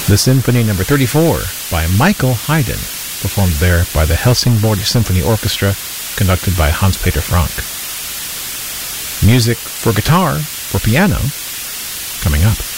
The Symphony No. 34 by Michael Haydn, performed there by the Helsingborg Symphony Orchestra, conducted by Hans-Peter Frank. Music for guitar, for piano, coming up.